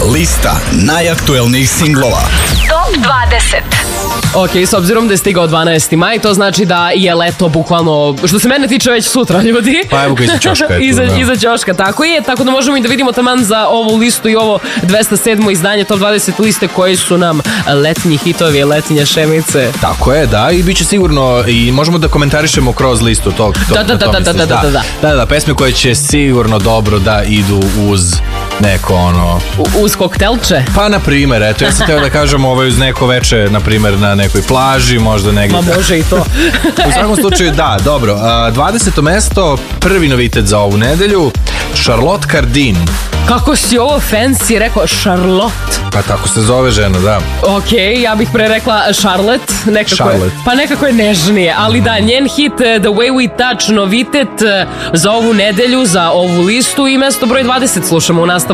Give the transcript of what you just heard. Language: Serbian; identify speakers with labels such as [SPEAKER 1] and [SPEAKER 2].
[SPEAKER 1] Lista najaktuelnijih singlova.
[SPEAKER 2] Top 20.
[SPEAKER 3] Ok, s obzirom da je stigao 12. maj, to znači da je leto bukvalno, što se mene tiče, već sutra, ljudi.
[SPEAKER 4] Pa evo ga iza ćoška.
[SPEAKER 3] Iza ćoška, tako je. Tako da možemo i da vidimo taman za ovu listu i ovo 207. izdanje Top 20 liste koji su nam letnji hitovi, letnje šemice.
[SPEAKER 4] Tako je, da, i bit će sigurno, i možemo da komentarišemo kroz listu tog. Da, pesme koje će sigurno dobro da idu uz neko ono...
[SPEAKER 3] Uz koktelče?
[SPEAKER 4] Pa, na primer, eto, ja sam teo da kažem uz neko veče, na primer, na nekoj plaži, možda negdje.
[SPEAKER 3] Ma može i to.
[SPEAKER 4] U svakom slučaju, da, dobro. 20. mesto, prvi novitet za ovu nedelju, Charlotte Cardin.
[SPEAKER 3] Kako si ovo fancy rekao, Charlotte?
[SPEAKER 4] Pa tako se zove žena, da.
[SPEAKER 3] Ok, ja bih pre rekla Charlotte.
[SPEAKER 4] Charlotte.
[SPEAKER 3] Pa nekako je nežnije, ali da, njen hit The Way We Touch, novitet za ovu nedelju, za ovu listu i mesto broj 20 slušamo u nastavku.